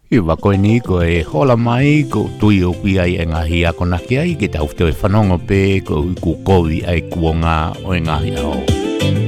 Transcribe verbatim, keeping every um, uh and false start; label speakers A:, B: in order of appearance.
A: I wako ni ko e hola mai ko tui o kui ai e ngahi a kona ki ai ki tau te whanongo pe ko i ku kovi ai kuonga o e ngahi au.